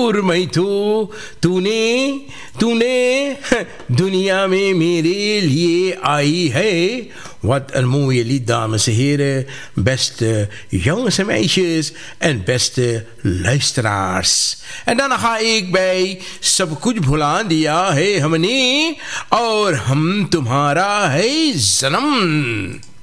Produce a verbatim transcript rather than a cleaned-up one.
दूर मैं तो तूने तूने दुनिया में मेरे लिए आई है. Wat een mooie lied, dames en heren. Beste jongens en meisjes en beste luisteraars. En dan ga ik bij सब कुछ भुला दिया है हमने और हम तुम्हारा है सनम.